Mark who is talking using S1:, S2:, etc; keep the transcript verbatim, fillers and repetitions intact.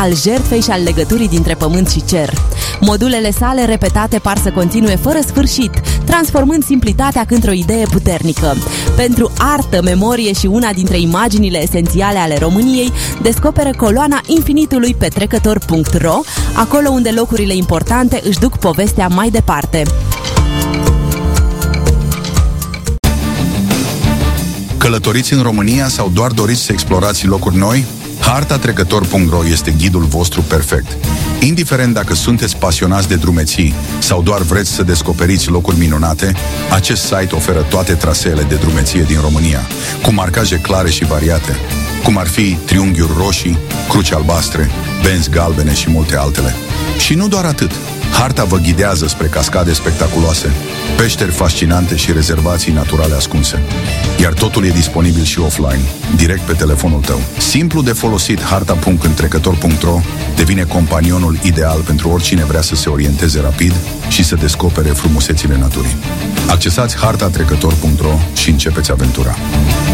S1: al jertfei și al legăturii dintre pământ și cer. Modulele sale repetate par să continue fără sfârșit, transformând simplitatea într-o idee puternică. Pentru artă, memorie și una dintre imaginile esențiale ale României, descoperă coloana infinitului pe trecător punct ro, acolo unde locurile importante își duc povestea mai departe.
S2: Călătoriți în România sau doar doriți să explorați locuri noi? harta trecător punct ro este ghidul vostru perfect. Indiferent dacă sunteți pasionați de drumeții sau doar vreți să descoperiți locuri minunate, acest site oferă toate traseele de drumeție din România, cu marcaje clare și variate, cum ar fi triunghiuri roșii, cruci albastre, benzi galbene și multe altele. Și nu doar atât. Harta vă ghidează spre cascade spectaculoase, peșteri fascinante și rezervații naturale ascunse. Iar totul e disponibil și offline, direct pe telefonul tău. Simplu de folosit, harta punct întrecător punct ro devine companionul ideal pentru oricine vrea să se orienteze rapid și să descopere frumusețile naturii. Accesați harta trecător punct ro și începeți aventura.